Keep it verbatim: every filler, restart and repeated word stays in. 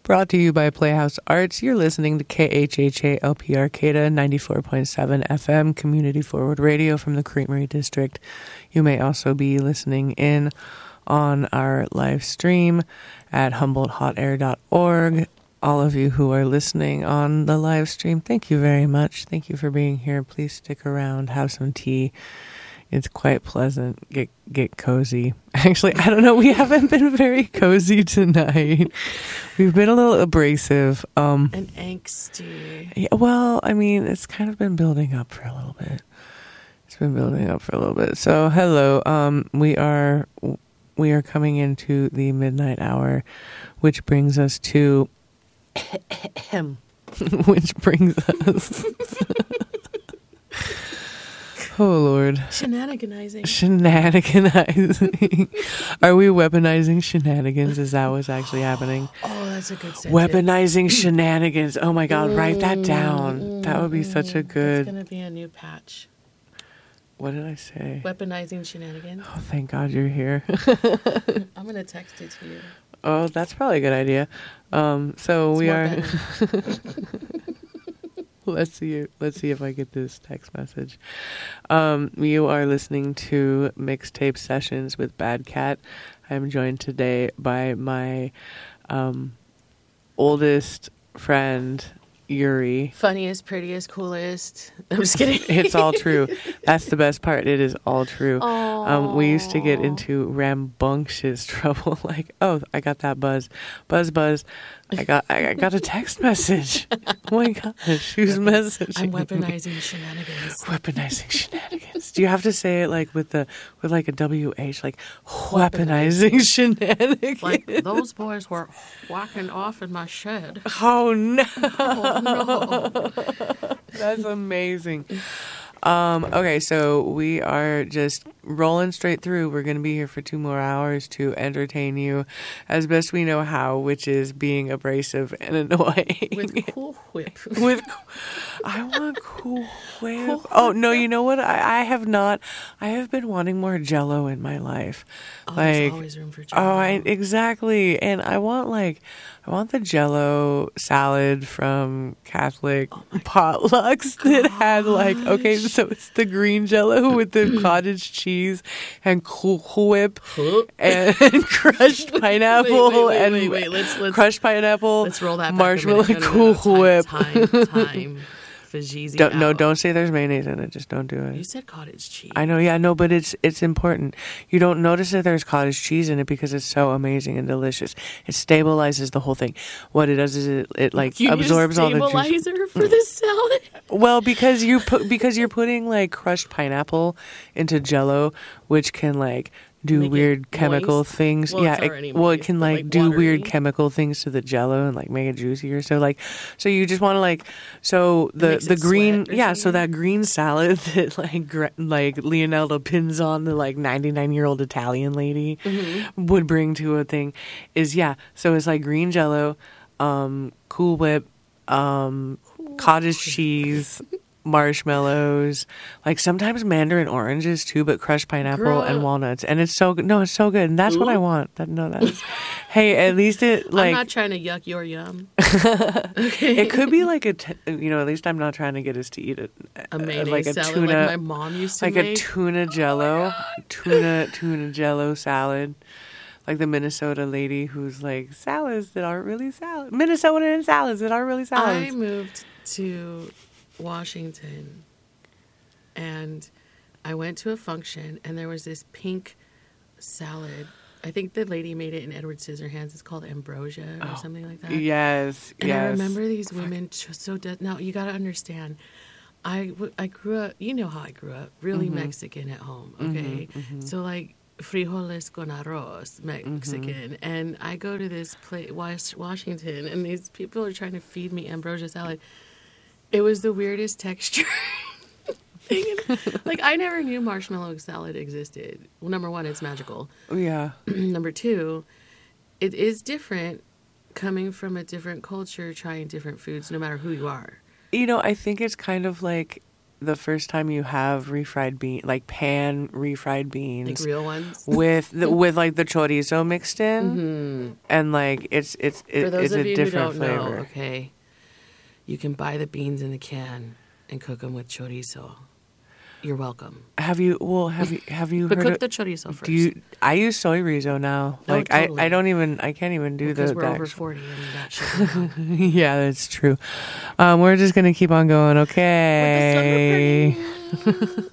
Brought to you by Playhouse Arts. You're listening to K H H A L P Arcata ninety-four point seven F M, Community Forward Radio from the Creamery District. You may also be listening in on our live stream at humboldt hot air dot org. All of you who are listening on the live stream, thank you very much. Thank you for being here. Please stick around, have some tea. It's quite pleasant. Get get cozy. Actually, I don't know. We haven't been very cozy tonight. We've been a little abrasive. Um, and angsty. Yeah, well, I mean, it's kind of been building up for a little bit. It's been building up for a little bit. So, hello. Um, we are we are coming into the midnight hour, which brings us to which brings us. Oh, Lord. Shenaniganizing. Shenaniganizing. Are we weaponizing shenanigans? Is that what's actually happening? Oh, that's a good sentence. Weaponizing shenanigans. Oh, my God. Write that down. That would be such a good... It's going to be a new patch. What did I say? Weaponizing shenanigans. Oh, thank God you're here. I'm going to text it to you. Oh, that's probably a good idea. Um, so it's we are... Let's see. Let's see if I get this text message. Um, you are listening to Mixtape Sessions with Bad Cat. I'm joined today by my um, oldest friend, Yuri. Funniest, prettiest, coolest. I'm just kidding. It's all true. That's the best part. It is all true. Um, we used to get into rambunctious trouble. Like, oh, I got that buzz, buzz, buzz. I got, I got a text message. Oh my gosh, who's messaging? I'm weaponizing me? shenanigans. Weaponizing shenanigans. Do you have to say it like with the with like a W H, like weaponizing shenanigans? Like those boys were whacking off in my shed. Oh no! Oh no! That's amazing. Um, okay, so we are just rolling straight through. We're going to be here for two more hours to entertain you as best we know how, which is being abrasive and annoying. With Cool Whip. With, I want Cool Whip. Cool Oh, no, you know what? I, I have not. I have been wanting more Jell-O in my life. Oh, like, there's always room for Jell-O. Oh, I, exactly. And I want, like, I want the Jell-O salad from Catholic oh potlucks gosh. that had, like, okay, so it's the green Jell-O with the cottage cheese and Cool Whip and crushed pineapple wait, wait, wait, and wait, wait. Let's, let's, crushed pineapple. Let's roll that back marshmallow a minute. and No, no, no, Cool no. Whip. Time, time, time. Don't, no, don't say there's mayonnaise in it. Just don't do it. You said cottage cheese. I know, yeah, no, but it's it's important. You don't notice that there's cottage cheese in it because it's so amazing and delicious. It stabilizes the whole thing. What it does is it, it like you absorbs all the juice. Stabilizer for the salad. Well, because you put because you're putting like crushed pineapple into Jell-O, which can like do make weird chemical moist. things. Well, yeah, it's already it, well, it moist, can but, like, like, do watery. weird chemical things to the Jell-O and like make it juicier. So like, so you just want to like, so the makes the it green, sweat or yeah, so something? that green salad that like gra- like Leonello pins on the like ninety-nine year old Italian lady Mm-hmm. would bring to a thing is yeah. So it's like green Jell-O, um, Cool Whip, um, Cool. cottage cheese. Marshmallows, like sometimes mandarin oranges too, but crushed pineapple Girl. and walnuts, and it's so good. No, it's so good, and that's Ooh. what I want. That no, that's hey, at least it like I'm not trying to yuck your yum. it could be like a t- you know. At least I'm not trying to get us to eat it A mayonnaise like a salad tuna, like my mom used to like make. a tuna Jello, tuna tuna Jello salad. Like the Minnesota lady who's like salads that aren't really salad. Minnesota and salads that aren't really salads. I moved to Washington and I went to a function and there was this pink salad. I think the lady made it in Edward Scissorhands. It's called ambrosia or Oh, something like that. Yes, And yes. I remember these women just so de- now you got to understand. I, w- I grew up, you know how I grew up, really Mm-hmm. Mexican at home, okay? Mhm, mhm. So like frijoles con arroz, Mexican. Mm-hmm. And I go to this place, Washington, and these people are trying to feed me ambrosia salad. It was the weirdest texture thing. Like, I never knew marshmallow salad existed. Well, number one, it's magical. Yeah. Number two, it is different coming from a different culture, trying different foods, no matter who you are. You know, I think it's kind of like the first time you have refried bean, like pan refried beans, Like real ones. with the, with like the chorizo mixed in, Mm-hmm. and like it's it's it, For those it's of a you who different don't flavor. know, okay, you can buy the beans in the can and cook them with chorizo. You're welcome. Have you? Well, have you? Have you But heard? cook of, the chorizo first. do you? I use soy rizo now. Oh, Like totally. I, I don't even. I can't even do Because the. we're the over actual- forty and that shit. Yeah, that's true. Um, we're just gonna keep on going. Okay. With the slumber party.